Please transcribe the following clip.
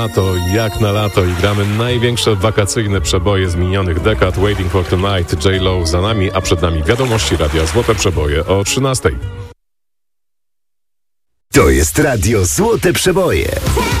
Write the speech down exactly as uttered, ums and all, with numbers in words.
Lato jak na lato i gramy największe wakacyjne przeboje z minionych dekad. Waiting for Tonight, J-Lo za nami, a przed nami wiadomości radia Złote Przeboje o trzynastej. To jest radio Złote Przeboje.